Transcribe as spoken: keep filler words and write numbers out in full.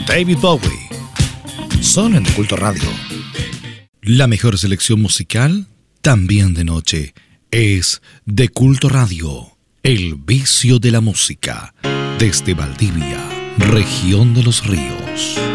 David Bowie. Solo en Culto Radio. La mejor selección musical, también de noche, es de Culto Radio. El vicio de la música. Desde Valdivia, región de los ríos.